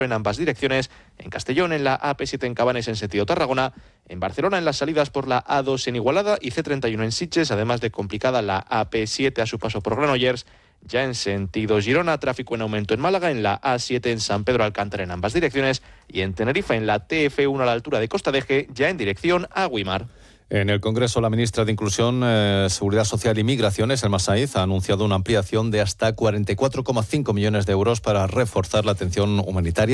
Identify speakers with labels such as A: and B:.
A: en ambas direcciones, en Castellón en la AP7 en Cabanes en sentido Tarragona, en Barcelona en las salidas por la A2 en Igualada y C31 en Sitges, además de complicada la AP7 a su paso por Granollers. Ya en sentido Girona, tráfico en aumento en Málaga, en la A7 en San Pedro Alcántara en ambas direcciones y en Tenerife en la TF1 a la altura de Costa Deje, ya en dirección a Güímar.
B: En el Congreso, la ministra de Inclusión, Seguridad Social y Migraciones, Elma Saiz, ha anunciado una ampliación de hasta 44,5 millones de euros para reforzar la atención humanitaria